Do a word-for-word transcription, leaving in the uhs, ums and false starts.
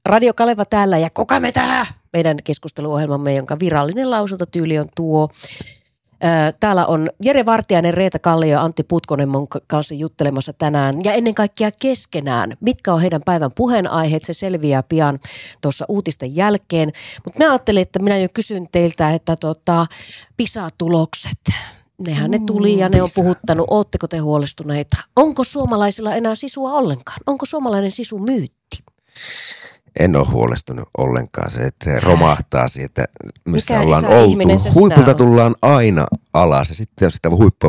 Radio Kaleva täällä ja Kuka me tähän? Meidän keskusteluohjelmamme, jonka virallinen lausuntotyyli on tuo. Täällä on Jere Vartiainen, Reetta Kallio ja Antti Putkonen mun kanssa juttelemassa tänään. Ja ennen kaikkea keskenään, mitkä on heidän päivän puheenaiheet, se selviää pian tuossa uutisten jälkeen. Mutta mä ajattelin, että minä jo kysyn teiltä, että tota, PISA-tulokset, nehän ne tuli ja ne on puhuttanut. Ootteko te huolestuneita? Onko suomalaisilla enää sisua ollenkaan? Onko suomalainen sisu myytti? En ole huolestunut ollenkaan se, että se romahtaa siitä, missä Mikä ollaan isä oltu. ihminen se Huipulta sinä tullaan aina alas ja sitten jos sitä huippua